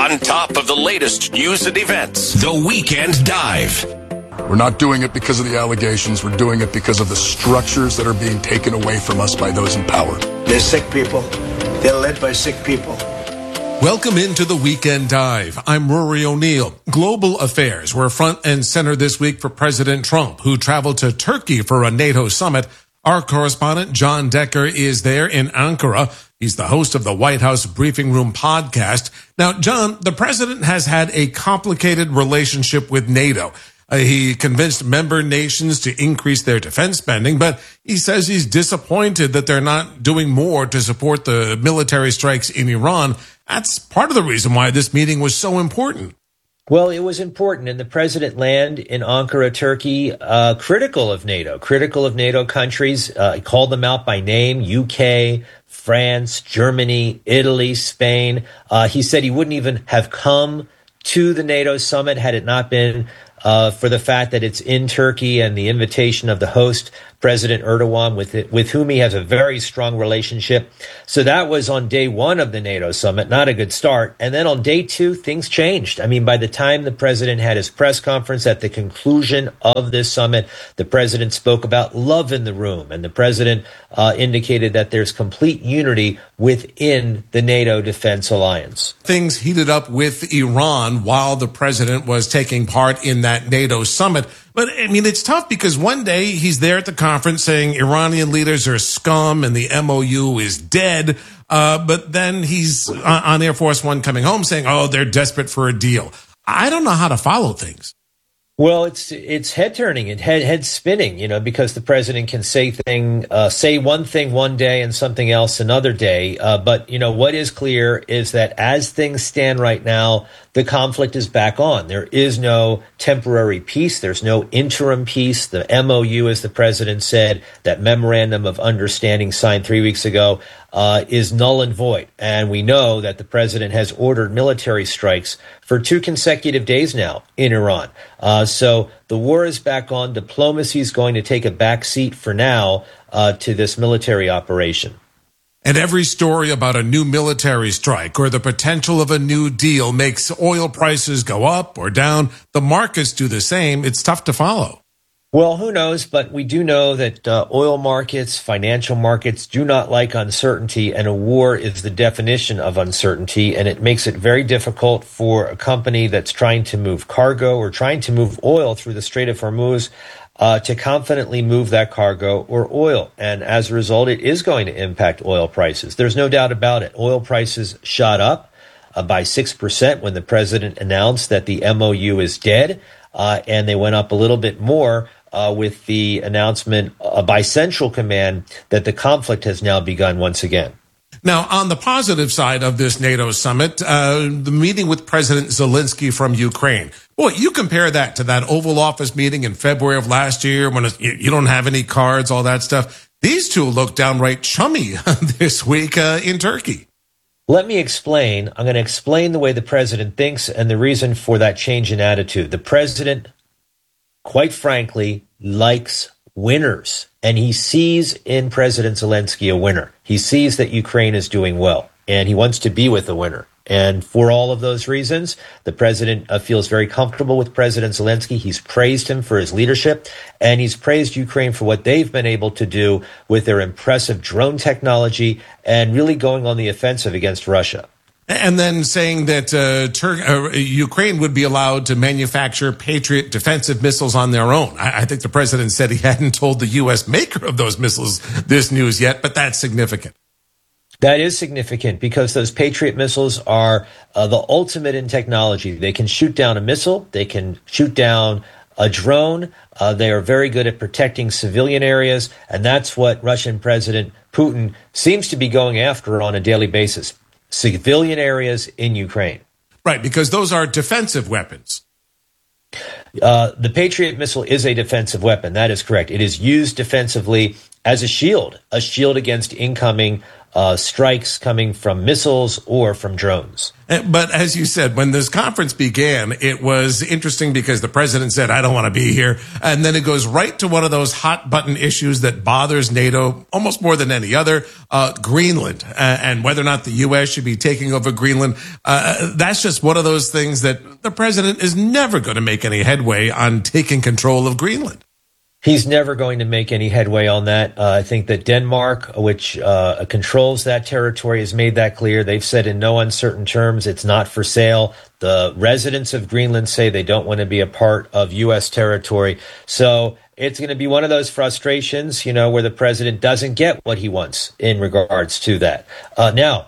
on top of the latest news and events. The Weekend Dive. We're not doing it because of the allegations. We're doing it because of the structures that are being taken away from us by those in power. They're sick people. They're led by sick people. Welcome into the Weekend Dive. I'm Rory O'Neill. Global affairs were front and center this week for President Trump, who traveled to Turkey for a NATO summit. Our correspondent, John Decker, is there in Ankara. He's the host of the White House Briefing Room podcast. Now, John, the president has had a complicated relationship with NATO. He convinced member nations to increase their defense spending, but he says he's disappointed that they're not doing more to support the military strikes in Iran. That's part of the reason why this meeting was so important. Well, it was important, and the president landed in Ankara, Turkey, critical of NATO countries. He called them out by name: UK, France, Germany, Italy, Spain. He said he wouldn't even have come to the NATO summit had it not been for the fact that it's in Turkey and the invitation of the host, President Erdogan, with whom he has a very strong relationship. So that was on day one of the NATO summit, not a good start. And then on day two, things changed. I mean, by the time the president had his press conference at the conclusion of this summit, the president spoke about love in the room. And the president indicated that there's complete unity within the NATO defense alliance. Things heated up with Iran while the president was taking part in that NATO summit. But, I mean, it's tough because one day he's there at the conference saying Iranian leaders are scum and the MOU is dead. But then he's on Air Force One coming home saying, oh, they're desperate for a deal. I don't know how to follow things. Well, it's head turning and head spinning, because the president can say one thing one day and something else another day. But what is clear is that as things stand right now, the conflict is back on. There is no temporary peace. There's no interim peace. The MOU, as the president said, that memorandum of understanding signed 3 weeks ago, is null and void. And we know that the president has ordered military strikes for 2 consecutive days now in Iran. So the war is back on. Diplomacy is going to take a back seat for now to this military operation. And every story about a new military strike or the potential of a new deal makes oil prices go up or down. The markets do the same. It's tough to follow. Well, who knows? But we do know that oil markets, financial markets do not like uncertainty, and a war is the definition of uncertainty. And it makes it very difficult for a company that's trying to move cargo or trying to move oil through the Strait of Hormuz to confidently move that cargo or oil. And as a result, it is going to impact oil prices. There's no doubt about it. Oil prices shot up by 6% when the president announced that the MOU is dead. And they went up a little bit more with the announcement by Central Command that the conflict has now begun once again. Now, on the positive side of this NATO summit, the meeting with President Zelensky from Ukraine. Boy, you compare that to that Oval Office meeting in February of last year when you don't have any cards, all that stuff. These two look downright chummy this week in Turkey. Let me explain. I'm going to explain the way the president thinks and the reason for that change in attitude. The president, quite frankly, likes winners. And he sees in President Zelensky a winner. He sees that Ukraine is doing well, and he wants to be with a winner. And for all of those reasons, the president feels very comfortable with President Zelensky. He's praised him for his leadership, and he's praised Ukraine for what they've been able to do with their impressive drone technology and really going on the offensive against Russia. And then saying that Ukraine would be allowed to manufacture Patriot defensive missiles on their own. I think the president said he hadn't told the U.S. maker of those missiles this news yet, but that's significant. That is significant because those Patriot missiles are the ultimate in technology. They can shoot down a missile. They can shoot down a drone. They are very good at protecting civilian areas. And that's what Russian President Putin seems to be going after on a daily basis. Civilian areas in Ukraine. Right, because those are defensive weapons. The Patriot missile is a defensive weapon. That is correct. It is used defensively as a shield against incoming strikes coming from missiles or from drones. But as you said, when this conference began, it was interesting because the president said, I don't want to be here. And then it goes right to one of those hot button issues that bothers NATO almost more than any other, Greenland, and whether or not the U.S. should be taking over Greenland. That's just one of those things that the president is never going to make any headway on taking control of Greenland. He's never going to make any headway on that. I think that Denmark, which controls that territory, has made that clear. They've said in no uncertain terms it's not for sale. The residents of Greenland say they don't want to be a part of U.S. territory. So it's going to be one of those frustrations, where the president doesn't get what he wants in regards to that. Now,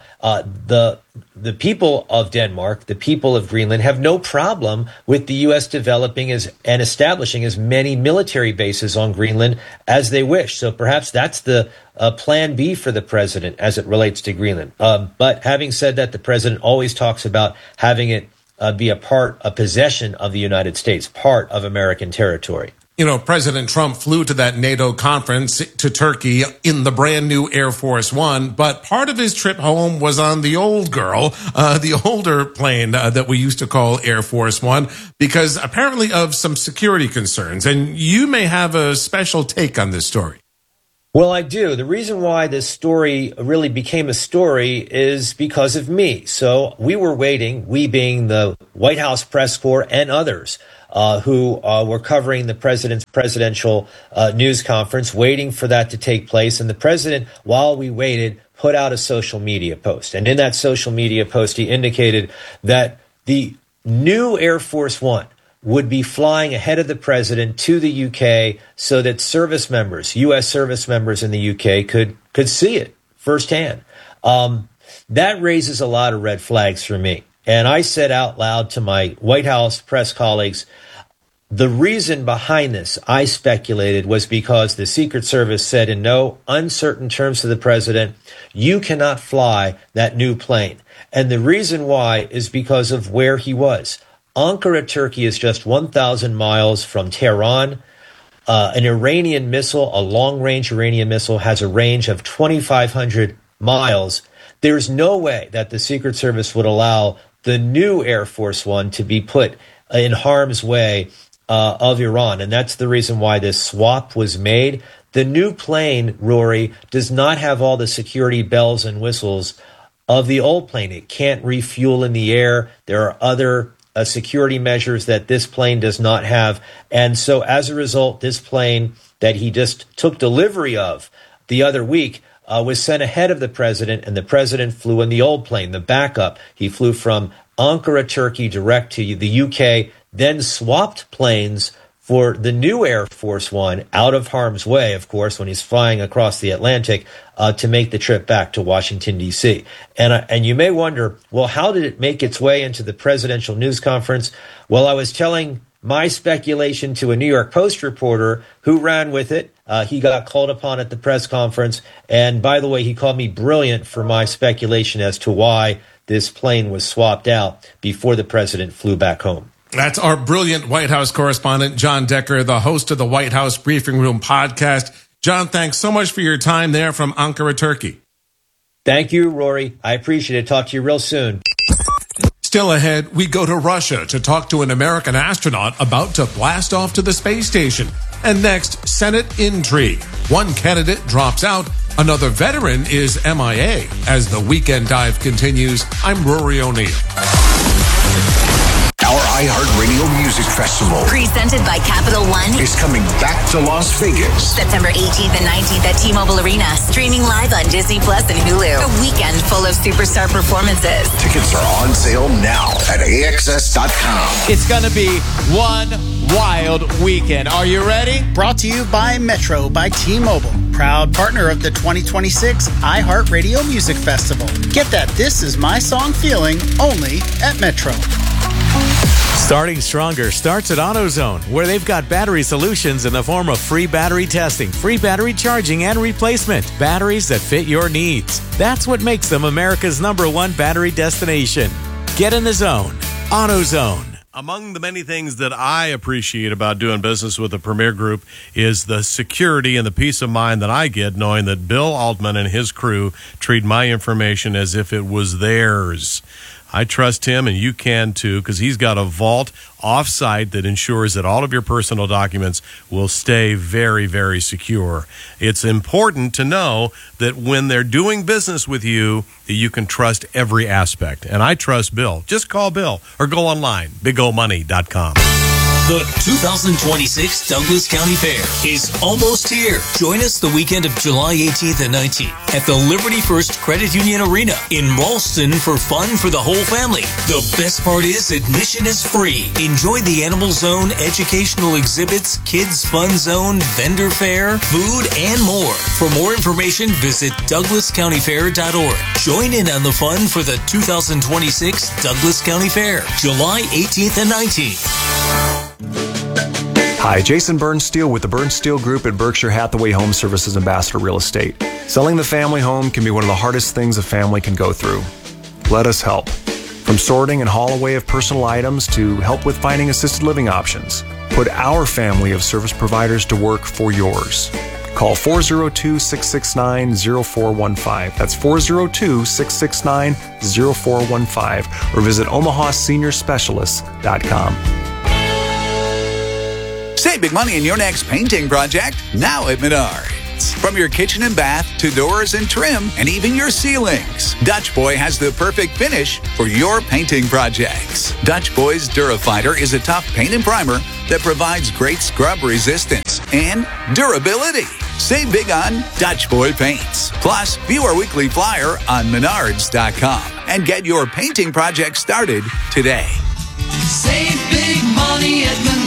the people of Denmark, the people of Greenland, have no problem with the U.S. developing and establishing as many military bases on Greenland as they wish. So perhaps that's the plan B for the president as it relates to Greenland. But having said that, the president always talks about having it be a possession of the United States, part of American territory. President Trump flew to that NATO conference to Turkey in the brand new Air Force One, but part of his trip home was on the old girl, the older plane that we used to call Air Force One, because apparently of some security concerns. And you may have a special take on this story. Well, I do. The reason why this story really became a story is because of me. So we were waiting, we being the White House press corps and others, who were covering the president's presidential news conference, waiting for that to take place. And the president, while we waited, put out a social media post. And in that social media post, he indicated that the new Air Force One would be flying ahead of the president to the UK so that service members, U.S. service members in the UK could see it firsthand. That raises a lot of red flags for me. And I said out loud to my White House press colleagues, the reason behind this, I speculated, was because the Secret Service said in no uncertain terms to the president, you cannot fly that new plane. And the reason why is because of where he was. Ankara, Turkey is just 1,000 miles from Tehran. An Iranian missile, a long-range Iranian missile, has a range of 2,500 miles. There's no way that the Secret Service would allow the new Air Force One to be put in harm's way of Iran. And that's the reason why this swap was made. The new plane, Rory, does not have all the security bells and whistles of the old plane. It can't refuel in the air. There are other security measures that this plane does not have. And so as a result, this plane that he just took delivery of the other week was sent ahead of the president, and the president flew in the old plane, the backup. He flew from Ankara, Turkey, direct to the UK, then swapped planes for the new Air Force One out of harm's way, of course, when he's flying across the Atlantic to make the trip back to Washington, D.C. And you may wonder, well, how did it make its way into the presidential news conference? Well, I was telling my speculation to a New York Post reporter who ran with it. He got called upon at the press conference. And by the way, he called me brilliant for my speculation as to why this plane was swapped out before the president flew back home. That's our brilliant White House correspondent, John Decker, the host of the White House Briefing Room podcast. John, thanks so much for your time there from Ankara, Turkey. Thank you, Rory. I appreciate it. Talk to you real soon. Still ahead, we go to Russia to talk to an American astronaut about to blast off to the space station. And next, Senate intrigue. One candidate drops out. Another veteran is MIA. As the Weekend Dive continues, I'm Rory O'Neill. Our iHeartRadio Music Festival, presented by Capital One, is coming back to Las Vegas. September 18th and 19th at T-Mobile Arena. Streaming live on Disney Plus and Hulu. A weekend full of superstar performances. Tickets are on sale now at AXS.com. It's going to be one wild weekend. Are you ready? Brought to you by Metro by T-Mobile. Proud partner of the 2026 iHeartRadio Music Festival. Get that This Is My Song feeling only at Metro. Starting Stronger starts at AutoZone, where they've got battery solutions in the form of free battery testing, free battery charging, and replacement. Batteries that fit your needs. That's what makes them America's #1 battery destination. Get in the zone. AutoZone. Among the many things that I appreciate about doing business with the Premier Group is the security and the peace of mind that I get knowing that Bill Altman and his crew treat my information as if it was theirs. I trust him, and you can too, because he's got a vault off-site that ensures that all of your personal documents will stay very, very secure. It's important to know that when they're doing business with you, that you can trust every aspect. And I trust Bill. Just call Bill or go online, bigomoney.com. The 2026 Douglas County Fair is almost here. Join us the weekend of July 18th and 19th at the Liberty First Credit Union Arena in Ralston for fun for the whole family. The best part is admission is free. Enjoy the Animal Zone, educational exhibits, Kids Fun Zone, vendor fair, food, and more. For more information, visit douglascountyfair.org. Join in on the fun for the 2026 Douglas County Fair, July 18th and 19th. Hi, Jason Bernsteel with the Bernsteel Group at Berkshire Hathaway Home Services Ambassador Real Estate. Selling the family home can be one of the hardest things a family can go through. Let us help. From sorting and haul away of personal items to help with finding assisted living options. Put our family of service providers to work for yours. Call 402-669-0415. That's 402-669-0415 or visit OmahaSeniorSpecialists.com. Save big money in your next painting project now at Menards. From your kitchen and bath to doors and trim and even your ceilings, Dutch Boy has the perfect finish for your painting projects. Dutch Boy's Durafighter is a tough paint and primer that provides great scrub resistance and durability. Save big on Dutch Boy paints. Plus, view our weekly flyer on Menards.com and get your painting project started today. Save big money at Menards.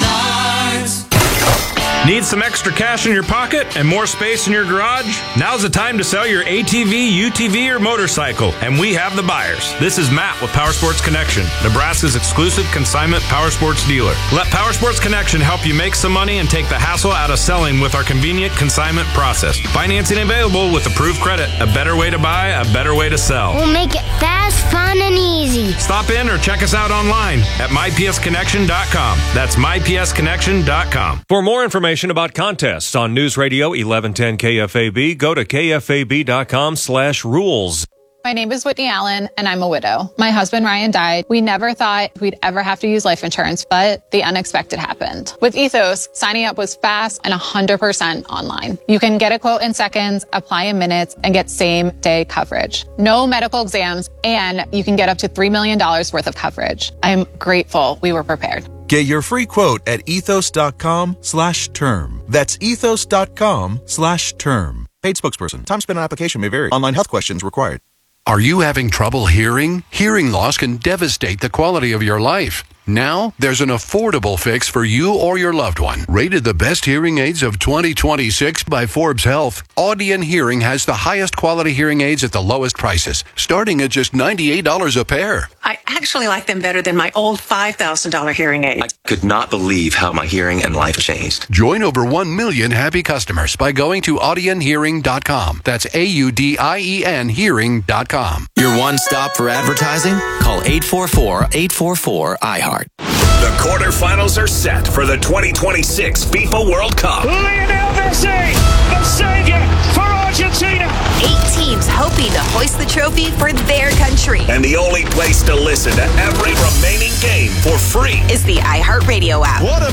Need some extra cash in your pocket and more space in your garage? Now's the time to sell your ATV, UTV, or motorcycle, and we have the buyers. This is Matt with Powersports Connection, Nebraska's exclusive consignment powersports dealer. Let Powersports Connection help you make some money and take the hassle out of selling with our convenient consignment process. Financing available with approved credit. A better way to buy, a better way to sell. We'll make it fast, fun, and easy. Stop in or check us out online at mypsconnection.com. That's mypsconnection.com. For more information about contests on News Radio 1110 KFAB, go to kfab.com/rules. My name is Whitney Allen, and I'm a widow. My husband, Ryan, died. We never thought we'd ever have to use life insurance, but the unexpected happened. With Ethos, signing up was fast and 100% online. You can get a quote in seconds, apply in minutes, and get same-day coverage. No medical exams, and you can get up to $3 million worth of coverage. I'm grateful we were prepared. Get your free quote at ethos.com/term. That's ethos.com/term. Paid spokesperson. Time spent on application may vary. Online health questions required. Are you having trouble hearing? Hearing loss can devastate the quality of your life. Now, there's an affordable fix for you or your loved one. Rated the best hearing aids of 2026 by Forbes Health, Audion Hearing has the highest quality hearing aids at the lowest prices, starting at just $98 a pair. I actually like them better than my old $5,000 hearing aid. I could not believe how my hearing and life changed. Join over 1 million happy customers by going to audionhearing.com. That's AUDIEN hearing.com. Your one-stop for advertising? Call 844-844-iHeart. The quarterfinals are set for the 2026 FIFA World Cup. Lionel Messi, the savior for Argentina. 8 teams hoping to hoist the trophy for their country. And the only place to listen to every remaining game for free is the iHeartRadio app. What a